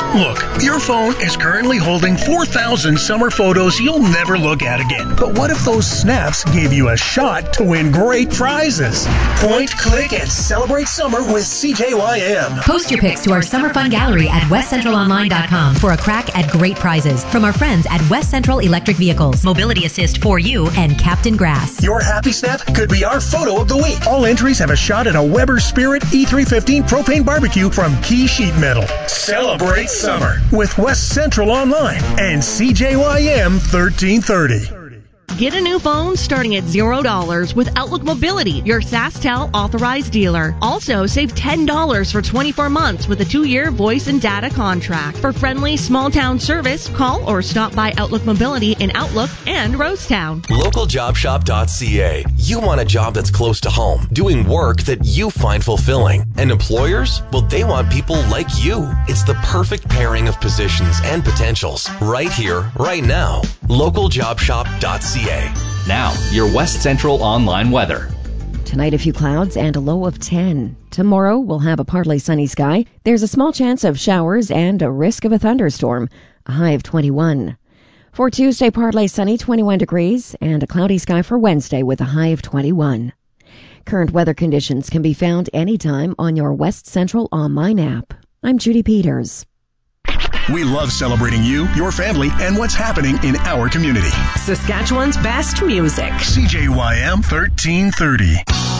Look, your phone is currently holding 4,000 summer photos you'll never look at again. But what if those snaps gave you a shot to win great prizes? Point, click, and celebrate summer with CJYM. Post your pics to our Summer Fun Gallery at westcentralonline.com for a crack at great prizes from our friends at West Central Electric Vehicles, Mobility Assist for You, and Captain Grass. Your happy snap could be our photo of the week. All entries have a shot at a Weber Spirit E315 propane barbecue from Key Sheet Metal. Celebrate summer with West Central Online and CJYM 1330. Get a new phone starting at $0 with Outlook Mobility, your SaskTel authorized dealer. Also, save $10 for 24 months with a 2-year voice and data contract. For friendly small-town service, call or stop by Outlook Mobility in Outlook and Rosetown. LocalJobShop.ca. You want a job that's close to home, doing work that you find fulfilling. And employers? Well, they want people like you. It's the perfect pairing of positions and potentials right here, right now. LocalJobShop.ca. Now, your West Central Online weather. Tonight, a few clouds and a low of 10. Tomorrow, we'll have a partly sunny sky. There's a small chance of showers and a risk of a thunderstorm. A high of 21. For Tuesday, partly sunny, 21 degrees, and a cloudy sky for Wednesday with a high of 21. Current weather conditions can be found anytime on your West Central Online app. I'm Judy Peters. We love celebrating you, your family, and what's happening in our community. Saskatchewan's best music. CJYM 1330.